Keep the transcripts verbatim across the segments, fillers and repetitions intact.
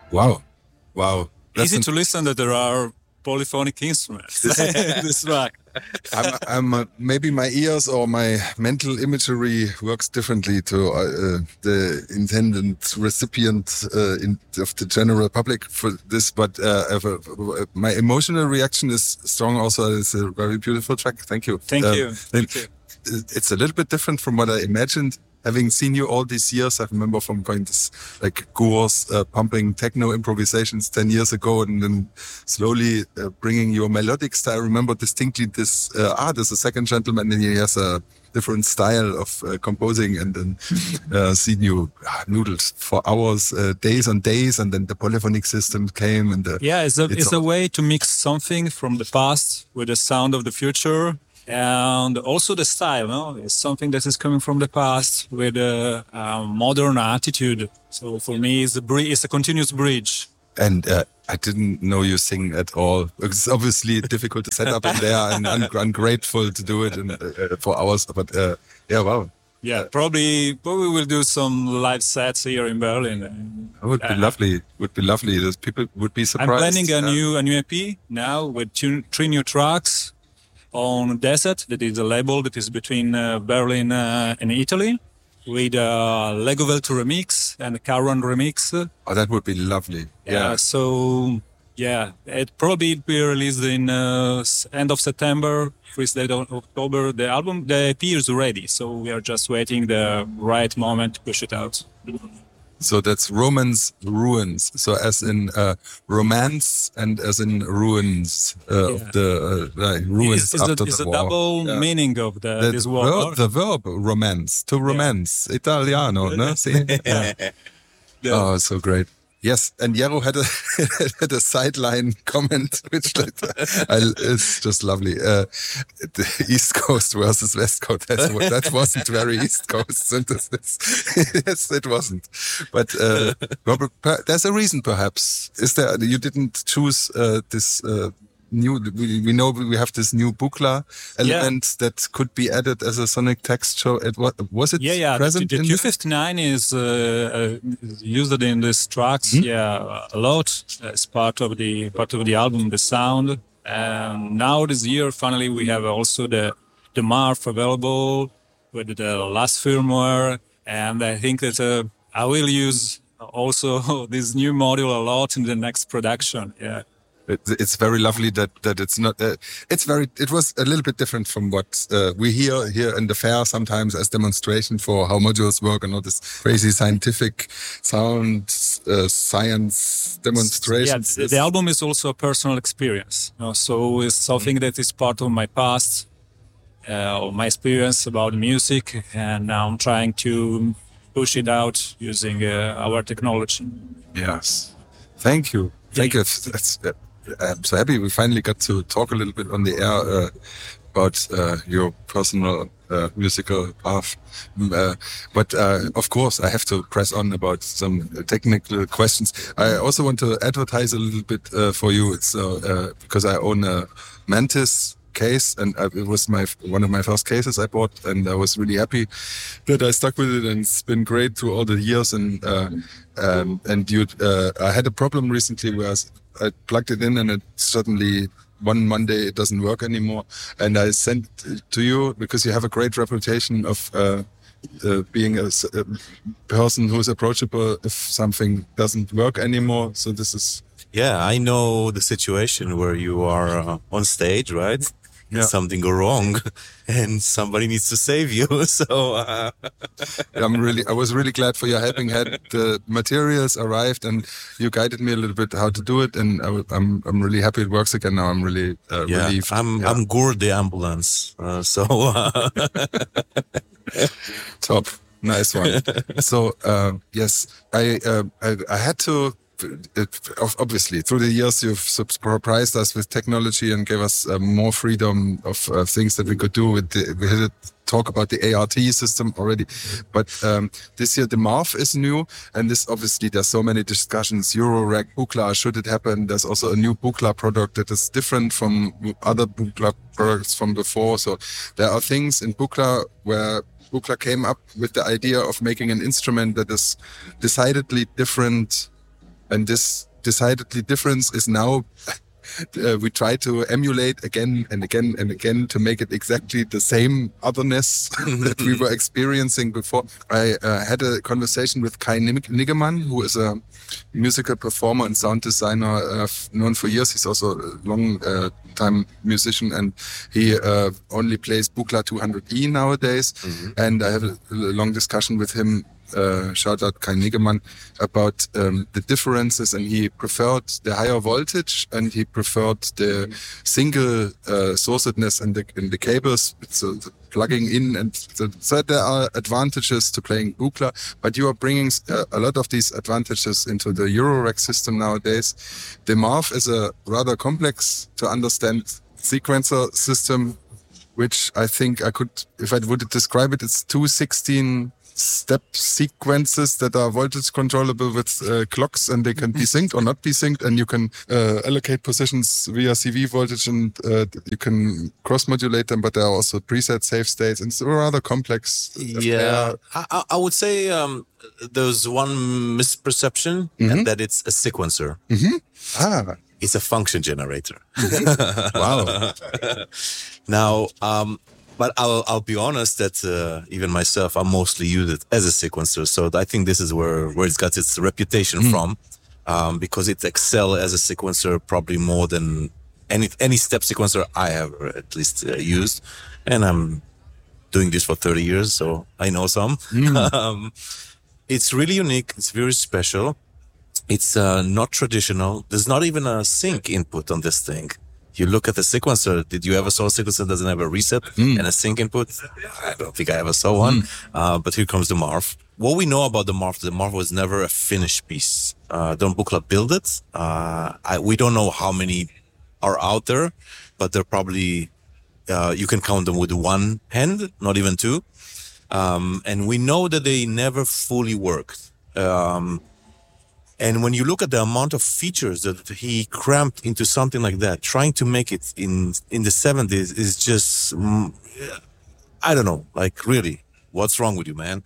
Wow, wow. That's easy an... to listen that there are polyphonic instruments. This track. I'm, I'm uh, maybe my ears or my mental imagery works differently to uh, the intended recipient uh, in, of the general public for this, but uh, uh, my emotional reaction is strong. Also, it's a very beautiful track. Thank you. Thank uh, you. Thank you. It's a little bit different from what I imagined. Having seen you all these years, I remember from going to like Guros uh, pumping techno improvisations ten years ago, and then slowly uh, bringing your melodic style. I remember distinctly this, uh, ah, there's a second gentleman and he has a different style of uh, composing, and then uh, seen you ah, noodled for hours, uh, days on days, and then the polyphonic system came. and the, Yeah, it's, a, it's, it's a way to mix something from the past with the sound of the future. And also the style, no? It's something that is coming from the past with a, a modern attitude. So for me, it's a, bri- it's a continuous bridge. And uh, I didn't know you sing at all. It's obviously difficult to set up in there, and un- ungrateful to do it in, uh, for hours. But uh, yeah, wow. Yeah, probably, probably we'll do some live sets here in Berlin. It would be uh, lovely. Would be lovely. Those people would be surprised. I'm planning a uh, new a new E P now with two, three new tracks on Desert, that is a label that is between uh, Berlin uh, and Italy, with a uh, Lego Velto remix and a Caron remix. Oh, that would be lovely. Yeah. yeah. So, yeah, it probably be released in uh, end of September, first day of October. The album, the E P is ready, so we are just waiting the right moment to push it out. So that's Romance Ruins. So as in uh, romance and as in ruins uh, yeah. of the uh, like, ruins it's, it's after the, it's the the war. double yeah. meaning of the, the this word. Verb, the verb romance, to romance, yeah. Italiano, no? See? Yeah. Yeah. Oh, so great. Yes, and Jero had a had a sideline comment, which like, I, it's just lovely. Uh, the East Coast versus West Coast. That's, that wasn't very East Coast synthesis. Yes, it wasn't. But uh, Robert, there's a reason, perhaps. Is there? You didn't choose uh, this. Uh, New, we, we know we have this new Buchla element yeah. that could be added as a sonic texture. It was, was it yeah, yeah. present the, the in Q fifty-nine is uh, uh, used in these tracks, mm-hmm. yeah, a lot as part of the part of the album, the sound. And now this year, finally, we have also the the Marv available with the last firmware, and I think that uh, I will use also this new module a lot in the next production. Yeah. It's very lovely that that it's not. Uh, it's very. It was a little bit different from what uh, we hear here in the fair sometimes as demonstration for how modules work and all this crazy scientific sound uh, science demonstrations. Yeah, the, the album is also a personal experience. You know, so it's something that is part of my past, uh, of my experience about music, and now I'm trying to push it out using uh, our technology. Yes, thank you, thank you. That's, uh, I'm so happy we finally got to talk a little bit on the air uh, about uh, your personal uh, musical path. Uh, but uh, of course, I have to press on about some technical questions. I also want to advertise a little bit uh, for you. It's uh, uh, because I own a Mantis case, and I, it was my one of my first cases I bought, and I was really happy that I stuck with it, and it's been great through all the years. And uh, um, and you, uh, I had a problem recently where I, I plugged it in, and it suddenly one Monday it doesn't work anymore. And I sent it to you because you have a great reputation of uh, uh, being a, a person who's approachable if something doesn't work anymore. So this is. Yeah, I know the situation where you are uh, on stage, right? Yeah. Something go wrong, and somebody needs to save you. So uh... I'm really, I was really glad for your helping hand. The materials arrived, and you guided me a little bit how to do it, and I, I'm, I'm really happy it works again now. I'm really uh, yeah, relieved. I'm, yeah. I'm Gur the ambulance. Uh, so uh... top, nice one. So uh, yes, I, uh, I, I had to. It, obviously, through the years, you've surprised us with technology and gave us uh, more freedom of uh, things that we could do. With the, we had a talk about the A R T system already, but um, this year the Marv is new, and this obviously there's so many discussions. Eurorack, Buchla, should it happen? There's also a new Buchla product that is different from other Buchla products from before. So there are things in Buchla where Buchla came up with the idea of making an instrument that is decidedly different and this decidedly difference is now uh, we try to emulate again and again and again to make it exactly the same otherness that we were experiencing before. I uh, had a conversation with Kai Niggemann, who is a musical performer and sound designer uh, known for years. He's also a long uh, time musician, and he uh, only plays Buchla two hundred E nowadays. Mm-hmm. And I had a, a long discussion with him, uh, shout out Kai Niggemann, about um, the differences, and he preferred the higher voltage and he preferred the single uh, sourcedness in the, in the cables, so the plugging in, and so, so there are advantages to playing Buchla, but you are bringing uh, a lot of these advantages into the Eurorack system nowadays. The Marv is a rather complex to understand sequencer system, which I think I could, if I would describe it, it's two sixteen step sequences that are voltage controllable with uh, clocks, and they can be synced or not be synced, and you can uh, allocate positions via C V voltage, and uh, you can cross modulate them, but there are also preset save states, and it's rather complex. Yeah, I, I would say um, there's one misperception, mm-hmm. and that it's a sequencer. Mm-hmm. Ah. It's a function generator. Wow. Now, um, but I'll I'll be honest that uh, even myself, I mostly use it as a sequencer. So I think this is where, where it's got its reputation mm. from, um, because it excels as a sequencer probably more than any any step sequencer I have at least uh, used. And I'm doing this for thirty years, so I know some. Mm. um, it's really unique. It's very special. It's uh, not traditional. There's not even a sync input on this thing. You look at the sequencer. Did you ever saw a sequencer that doesn't have a reset mm. and a sync input? I don't think I ever saw one. Mm. Uh, but here comes the Marv. What we know about the Marv, the Marv was never a finished piece. Uh, Don Buchla built it. Uh, I, we don't know how many are out there, but they're probably, uh, you can count them with one hand, not even two. Um, and we know that they never fully worked. Um, And when you look at the amount of features that he cramped into something like that, trying to make it in in the seventies is just, I don't know, like really, what's wrong with you, man?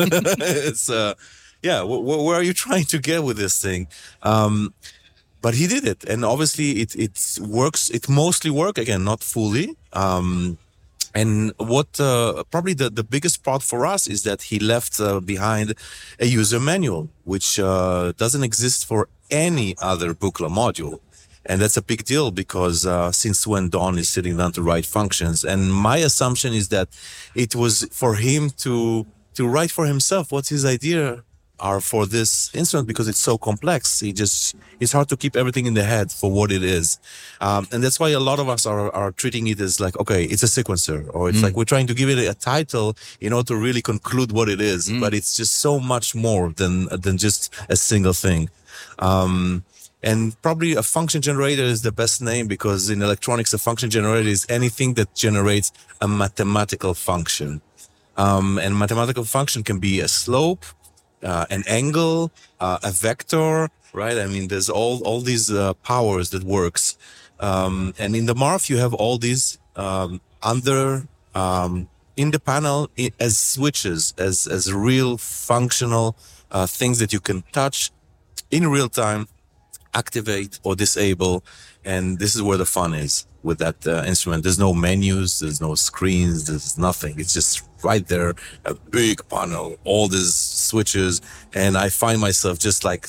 It's, uh, yeah, wh- wh- where are you trying to get with this thing? Um, but he did it, and obviously it it works. It mostly works, again, not fully. Um, And what uh, probably the, the biggest part for us is that he left uh, behind a user manual, which uh, doesn't exist for any other Buchla module. And that's a big deal because uh, since when Don is sitting down to write functions. And my assumption is that it was for him to to write for himself what's his idea are for this instrument, because it's so complex. He just, it's hard to keep everything in the head for what it is. Um, and that's why a lot of us are, are treating it as like, okay, it's a sequencer, or it's mm. like we're trying to give it a title in order to really conclude what it is. Mm. But it's just so much more than, than just a single thing. Um, and probably a function generator is the best name, because in electronics, a function generator is anything that generates a mathematical function. Um, and mathematical function can be a slope, Uh, an angle, uh, a vector, right? I mean, there's all all these uh, powers that works, um, and in the Marv you have all these um, under um, in the panel as switches, as as real functional uh, things that you can touch in real time, activate or disable, and this is where the fun is with that uh, instrument. There's no menus, there's no screens, there's nothing. It's just right there, a big panel, all these switches, and I find myself just like,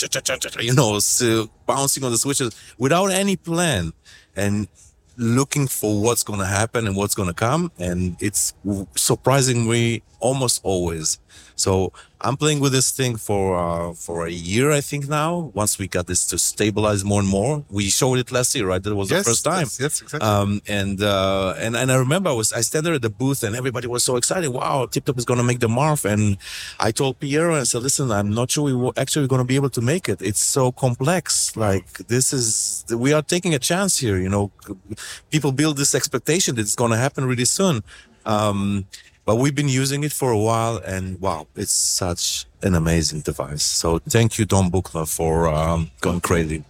you know, still bouncing on the switches without any plan and looking for what's going to happen and what's going to come, and it's surprising me almost always. So I'm playing with this thing for uh, for a year, I think now. Once we got this to stabilize more and more, we showed it last year, right? That was yes, the first time. Yes, yes, exactly. Um, and uh, and and I remember I was I stand there at the booth, and everybody was so excited. Wow, Tip Top is going to make the Marv, and I told Piero, I said, listen, I'm not sure we were actually going to be able to make it. It's so complex. Like this is we are taking a chance here. You know, people build this expectation that it's going to happen really soon. Um, But we've been using it for a while, and wow, it's such an amazing device. So thank you, Don Buchla, for um, going crazy.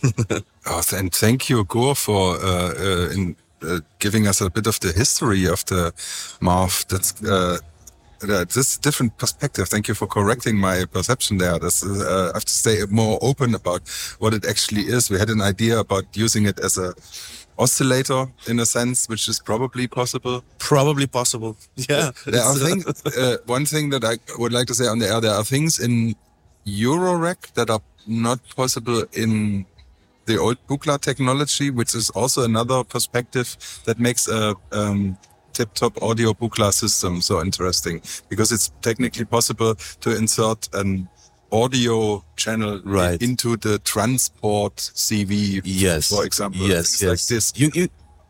Oh, and thank you, Gore, for uh, uh, in, uh, giving us a bit of the history of the Marv. That's uh, uh, this different perspective. Thank you for correcting my perception there. This is, uh, I have to stay more open about what it actually is. We had an idea about using it as a oscillator in a sense, which is probably possible. Probably possible. Yeah. There are things, uh, one thing that I would like to say on the air, there are things in Eurorack that are not possible in the old Buchla technology, which is also another perspective that makes a um, tip-top audio Buchla system so interesting, because it's technically possible to insert an audio channel right. into the transport C V, yes. for example. Yes, yes. Like this. You, you,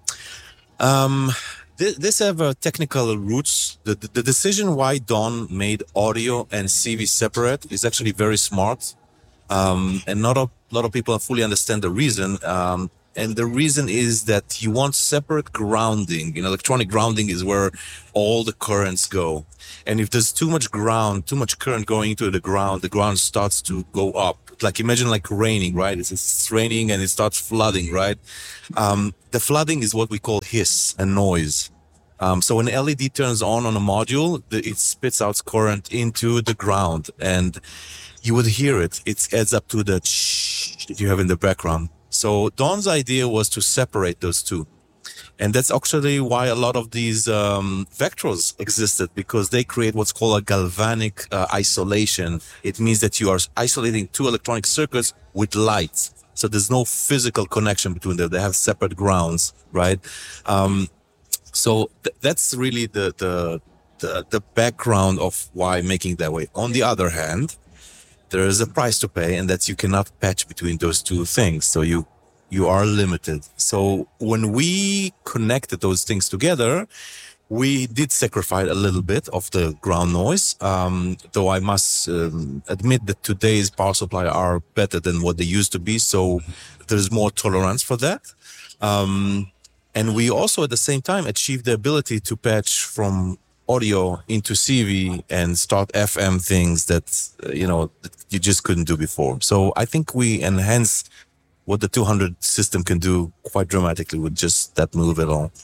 um, this, this have uh, technical roots. The, the, the decision why Don made audio and C V separate is actually very smart. Um, and not a lot of people fully understand the reason. Um, and the reason is that you want separate grounding. You know, electronic grounding is where all the currents go. And if there's too much ground, too much current going into the ground, the ground starts to go up. Like imagine like raining, right? It's, it's raining and it starts flooding, right? Um, the flooding is what we call hiss and noise. Um, so when L E D turns on on a module, the, it spits out current into the ground, and you would hear it. It adds up to the shh that you have in the background. So Don's idea was to separate those two. And that's actually why a lot of these um, Vectros existed, because they create what's called a galvanic uh, isolation. It means that you are isolating two electronic circuits with light. So there's no physical connection between them. They have separate grounds, right? Um, so th- that's really the, the, the, the background of why making that way. On the other hand, there is a price to pay, and that's you cannot patch between those two things. So you you are limited. So when we connected those things together, we did sacrifice a little bit of the ground noise. Um, though I must um, admit that today's power supply are better than what they used to be. So there's more tolerance for that. Um, and we also at the same time achieved the ability to patch from audio into C V and start F M things that, uh, you know, that you just couldn't do before. So I think we enhanced what the two hundred system can do quite dramatically with just that move at all.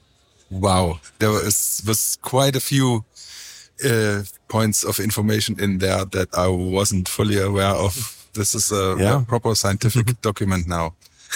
Wow. There was, was quite a few uh, points of information in there that I wasn't fully aware of. This is a, yeah. a proper scientific document now.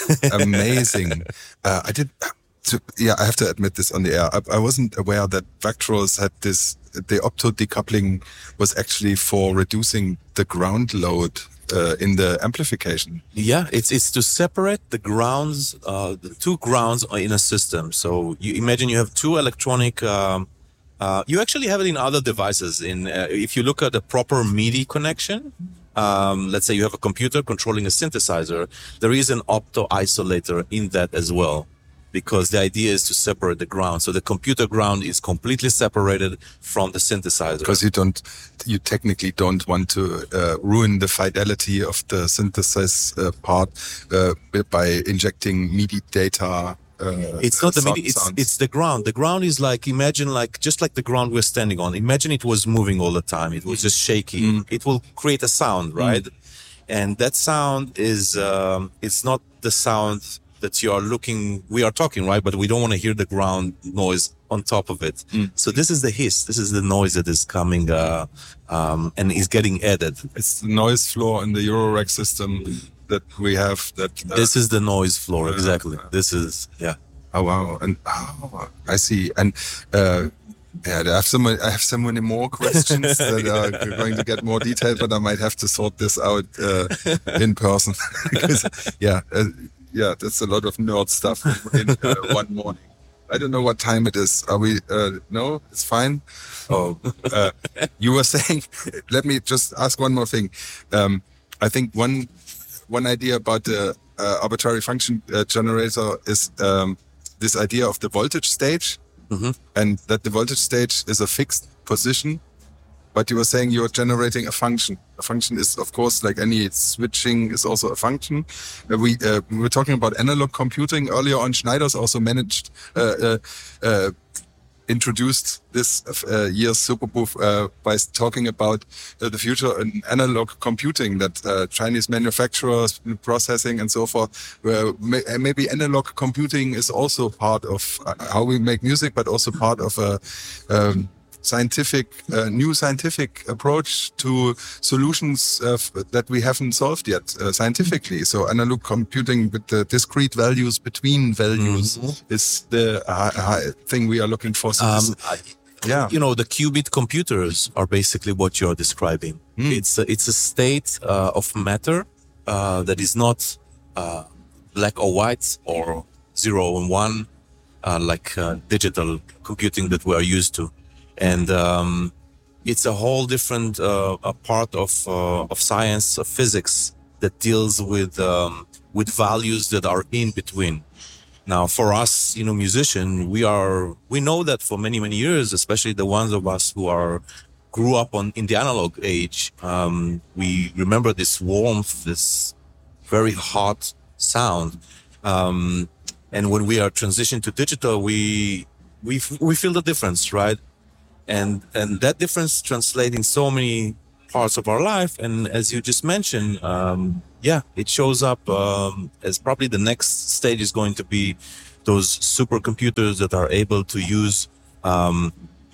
Amazing. Uh, I did... To, yeah, I have to admit this on the air. I, I wasn't aware that Vectros had this, the opto decoupling was actually for reducing the ground load uh, in the amplification. Yeah, it's it's to separate the grounds, uh, the two grounds in a system. So you imagine you have two electronic, um, uh, you actually have it in other devices. In uh, if you look at the proper MIDI connection, um, let's say you have a computer controlling a synthesizer, there is an opto isolator in that as well, because the idea is to separate the ground. So the computer ground is completely separated from the synthesizer. Because you don't, you technically don't want to uh, ruin the fidelity of the synthesis uh, part uh, by injecting MIDI data. Uh, it's not the sound, MIDI, it's, sounds. it's the ground. The ground is like, imagine like, just like the ground we're standing on. Imagine it was moving all the time. It was just shaky. Mm. It will create a sound, right? Mm. And that sound is, um, it's not the sound that you are looking, we are talking, right? But we don't want to hear the ground noise on top of it. Mm. So this is the hiss. This is the noise that is coming uh, um, and is getting added. It's the noise floor in the Eurorack system that we have. That uh, This is the noise floor, uh, exactly. uh, This is, yeah. Oh, wow. And oh, I see. And uh, yeah, I have so many, I have so many more questions that are going to get more detailed, but I might have to sort this out uh, in person. Because, yeah, uh, yeah, that's a lot of nerd stuff in uh, one morning. I don't know what time it is. Are we, uh, no, it's fine. Oh, uh, you were saying, let me just ask one more thing. Um, I think one, one idea about the uh, arbitrary function uh, generator is um, this idea of the voltage stage, mm-hmm. and that the voltage stage is a fixed position. But you were saying you're generating a function. A function is, of course, like any switching is also a function. Uh, we, uh, we were talking about analog computing earlier on. Schneider's also managed, uh, uh, uh, introduced this uh, year's Superbooth uh, by talking about uh, the future in analog computing, that uh, Chinese manufacturers, processing and so forth. Where may, maybe analog computing is also part of how we make music, but also part of a... Um, scientific, uh, new scientific approach to solutions uh, f- that we haven't solved yet uh, scientifically. So analog computing with the discrete values between values mm-hmm. is the uh, uh, thing we are looking for. So Um, this, I, yeah, you know, the qubit computers are basically what you're describing. Mm. It's a, it's a state uh, of matter uh, that is not uh, black or white or zero and one, uh, like uh, digital computing that we are used to. And um, it's a whole different uh, a part of uh, of science, of physics, that deals with um, with values that are in between. Now, for us, you know, musician, we are we know that for many many years, especially the ones of us who are grew up on in the analog age, um, we remember this warmth, this very hot sound. Um, and when we are transitioning to digital, we we we feel the difference, right? And and that difference translates in so many parts of our life. And as you just mentioned, um, yeah, it shows up um, as probably the next stage is going to be those supercomputers that are able to use um,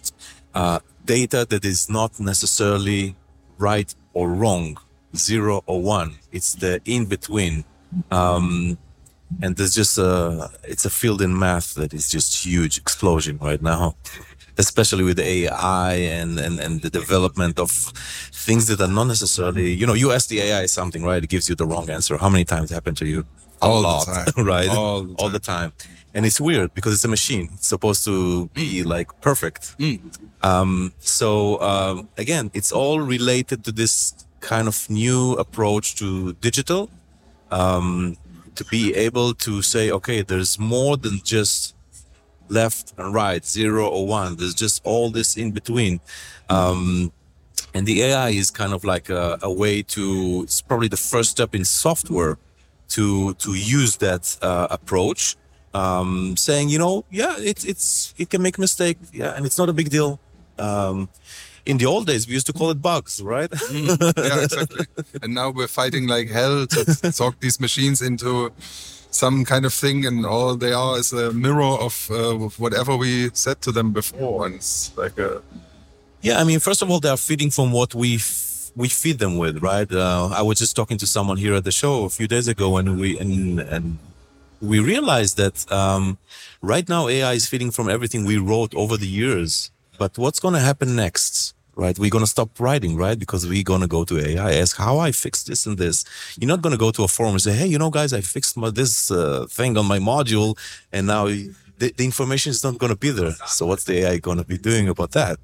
uh, data that is not necessarily right or wrong, zero or one. It's the in between. Um, and there's just a, it's a field in math that is just huge explosion right now. Especially with A I and, and, and the development of things that are not necessarily, you know, you ask the A I something, right? It gives you the wrong answer. How many times happened to you? A all lot, the time. right? All the time. All the time. And it's weird because it's a machine. It's supposed to be like perfect. Mm. Um, so um, again, it's all related to this kind of new approach to digital, um, to be able to say, okay, there's more than just left and right, zero or one. There's just all this in between. Um, and the A I is kind of like a, a way to, it's probably the first step in software to to use that uh, approach, um, saying, you know, yeah, it's it's it can make a mistake, yeah, and it's not a big deal. Um, in the old days, we used to call it bugs, right? Mm, yeah, exactly. And now we're fighting like hell to talk these machines into some kind of thing, and all they are is a mirror of, uh, of whatever we said to them before. And it's like a yeah. I mean, first of all, they are feeding from what we f- we feed them with, right? Uh, I was just talking to someone here at the show a few days ago, and we and and we realized that um, right now A I is feeding from everything we wrote over the years. But what's going to happen next? Right, we're gonna stop writing, right? Because we're gonna go to A I, ask how I fixed this and this. You're not gonna go to a forum and say, "Hey, you know, guys, I fixed my, this uh, thing on my module, and now the, the information is not gonna be there." So what's the A I gonna be doing about that?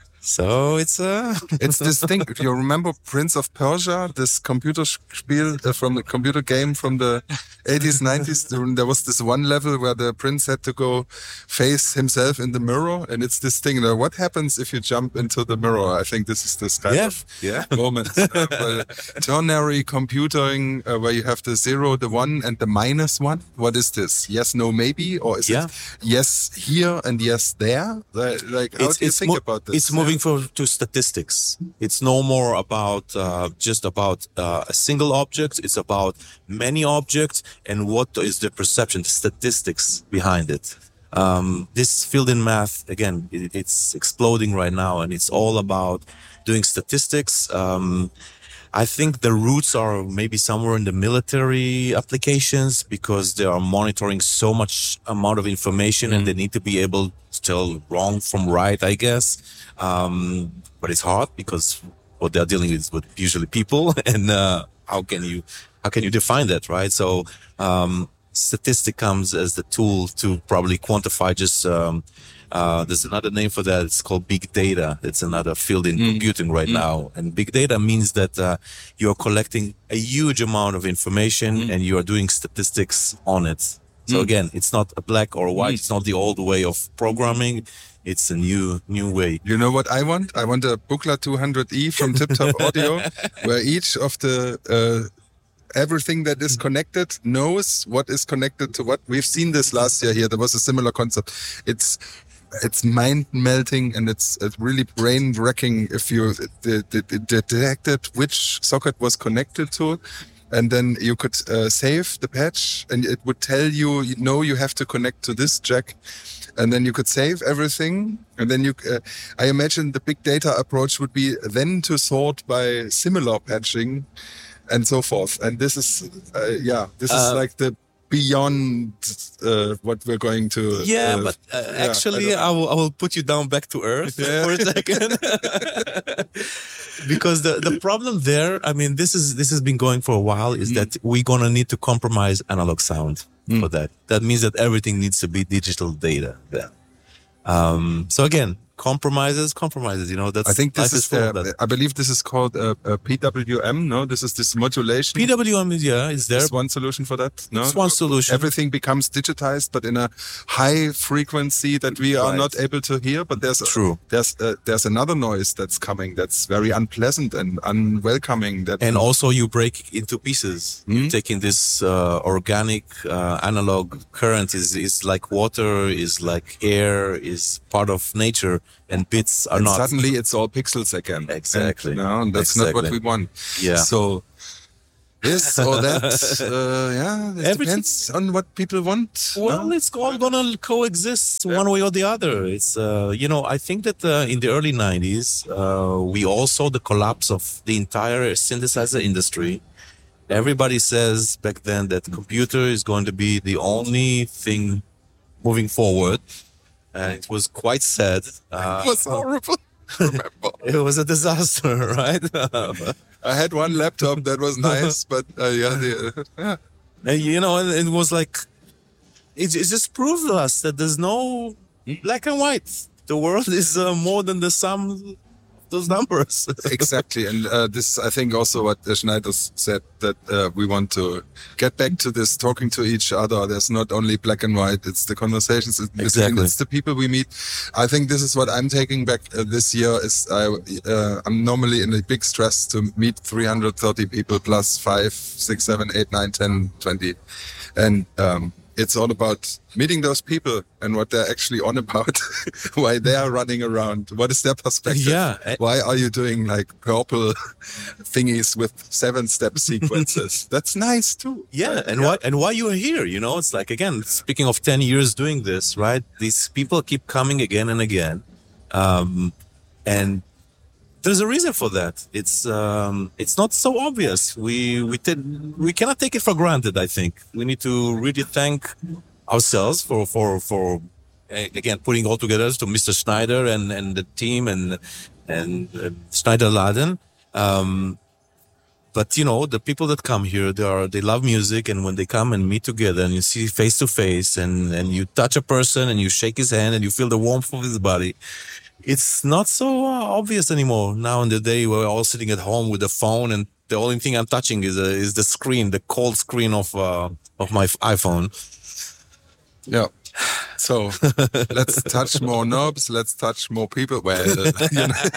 So it's uh it's this thing. If you remember Prince of Persia, this computer spiel uh, from the computer game from the eighties, nineties, there was this one level where the prince had to go face himself in the mirror, and it's this thing. Now, what happens if you jump into the mirror? I think this is this kind yeah, of yeah. moment. Uh, well, ternary computing, uh, where you have the zero, the one, and the minus one. What is this? Yes, no, maybe, or is yeah. it yes here and yes there? Like, like how it's, do you it's think mo- about this? It's moving for, to statistics. It's no more about uh, just about uh, a single object. It's about many objects and what is the perception, the statistics behind it. Um, this field in math, again, it, it's exploding right now, and it's all about doing statistics. Um, I think the roots are maybe somewhere in the military applications, because they are monitoring so much amount of information, mm. and they need to be able to tell wrong from right, I guess. Um, but it's hard because what they're dealing with is with usually people, and uh, how can you how can you define that, right? So um, statistic comes as the tool to probably quantify just. Um, Uh, there's another name for that. It's called big data. It's another field in mm. computing right mm. now. And big data means that uh, you're collecting a huge amount of information mm. and you are doing statistics on it. So mm. again, it's not a black or a white. Mm. It's not the old way of programming. It's a new new way. You know what I want? I want a Buchla two hundred E from Tip Top Audio, where each of the uh, everything that is connected knows what is connected to what. We've seen this last year here. There was a similar concept. It's It's mind melting, and it's, it's really brain wrecking if you de- de- de- detected which socket was connected to. and then you could uh, save the patch, and it would tell you, you know, you have to connect to this jack, and then you could save everything, and then you. Uh, I imagine the big data approach would be then to sort by similar patching, and so forth. And this is, uh, yeah, this is Uh, like the beyond uh, what we're going to. Yeah, uh, but uh, yeah, actually, I I, will, I will put you down back to earth Yeah. for a second. Because the, the problem there, I mean, this is this has been going for a while, is that we're gonna need to compromise analog sound for that. That means that everything needs to be digital data there. Um, so again, compromises, compromises. You know, that's I think this life is, full of the, that. I believe this is called uh, uh, P W M. No, this is this modulation. P W M is yeah, is there. Is one solution for that. No, It's one solution. Everything becomes digitized, but in a high frequency that we are Right. not able to hear. But there's True. There's uh, there's another noise that's coming that's very unpleasant and unwelcoming. That And also you break into pieces. You're taking this uh, organic uh, analog current is, is like water, is like air, is part of nature, and bits are and not. suddenly it's all pixels again. Exactly. And, no, and that's not what Exactly. we want. Yeah. So this or that, uh, yeah, it Everything- depends on what people want. Well, no? it's all gonna coexist one way or the other. It's uh, you know, I think that uh, in the early nineties, uh, we all saw the collapse of the entire synthesizer industry. Everybody says back then that computer is going to be the only thing moving forward, and it was quite sad. Uh, It was horrible. Remember, it was a disaster, right? I had one laptop that was nice, but uh, yeah, the, yeah, And, you know, and it was like, it, it just proved to us that there's no black and white. The world is uh, more than the sum of those numbers. exactly. And uh, this, I think, also what uh, Schneider said, that uh, we want to get back to this talking to each other. There's not only black and white; it's the conversations. It's, Exactly. It's the people we meet. I think this is what I'm taking back uh, this year. Is I, uh, I'm normally in a big stress to meet three hundred thirty people plus five, six, seven, eight, nine, ten, twenty, and. Um, It's all about meeting those people and what they're actually on about, why they are running around, what is their perspective, Yeah. why are you doing like purple thingies with seven-step sequences? That's nice too. Yeah, and why and why you are here? You know, it's like, again, speaking of ten years doing this, right? These people keep coming again and again, um, and there's a reason for that. It's um, it's not so obvious. We we t- we cannot take it for granted. I think we need to really thank ourselves for for for uh, again putting all together to Mister Schneider and and the team and and uh, Schneider Laden. Um, But you know, the people that come here, they are they love music, and when they come and meet together, and you see face to face, and and you touch a person, and you shake his hand, and you feel the warmth of his body, it's not so uh, obvious anymore. Now in the day, we're all sitting at home with the phone, and the only thing I'm touching is uh, is the screen, the cold screen of uh, of my f- iPhone. Yeah. So let's touch more knobs. Let's touch more people. Well, uh, you know.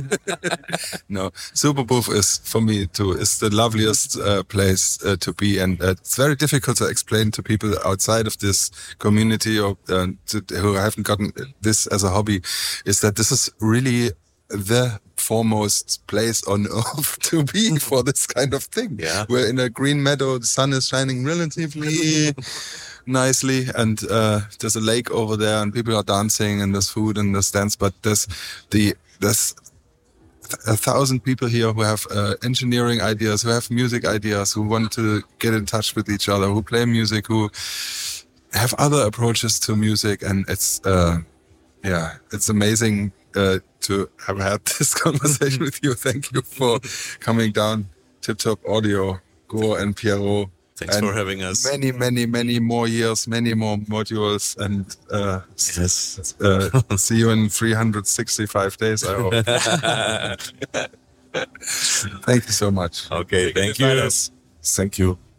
No, Superbooth is for me too. Is the loveliest uh, place uh, to be, and uh, it's very difficult to explain to people outside of this community or uh, to, who haven't gotten this as a hobby. Is that this is really the foremost place on earth to be for this kind of thing. Yeah. We're in a green meadow. The sun is shining relatively nicely, and uh, there's a lake over there, and people are dancing, and there's food and there's dance. But there's the there's a thousand people here who have uh, engineering ideas, who have music ideas, who want to get in touch with each other, who play music, who have other approaches to music, and it's uh, yeah, it's amazing uh, to have had this conversation with you. Thank you for coming down. Tip Top Audio, Go and Pierrot. Thanks and for having us. Many, many, many more years, many more modules, and uh, Yes. uh, see you in three hundred sixty-five days, I hope. Thank you so much. Okay, thank you. Thank you.